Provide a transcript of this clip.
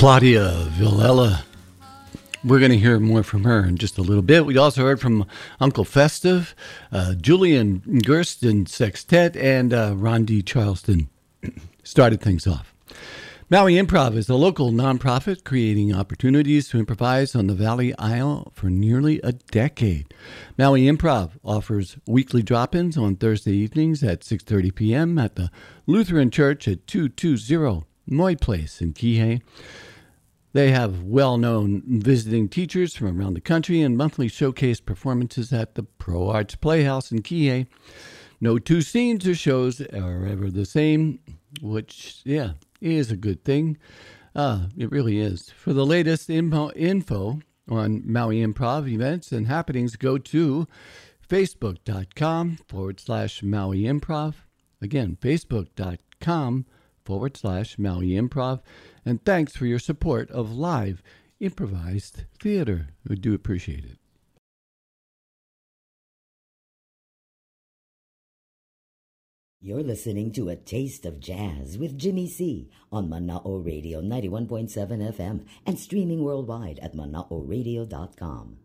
Claudia Villela. We're going to hear more from her in just a little bit. We also heard from Uncle Festive, Julian Gersten Sextet, and Rondi Charleston started things off. Maui Improv is a local nonprofit creating opportunities to improvise on the Valley Isle for nearly a decade. Maui Improv offers weekly drop-ins on Thursday evenings at 6:30 p.m. at the Lutheran Church at 220 Moy Place in Kihei. They have well-known visiting teachers from around the country and monthly showcase performances at the Pro Arts Playhouse in Kihei. No two scenes or shows are ever the same, which, is a good thing. It really is. For the latest info on Maui Improv events and happenings, go to facebook.com/Maui Improv. Again, facebook.com/Maui Improv. And thanks for your support of live improvised theater. We do appreciate it. You're listening to A Taste of Jazz with Jimmy C. on Mana'o Radio 91.7 FM and streaming worldwide at mana'oradio.com.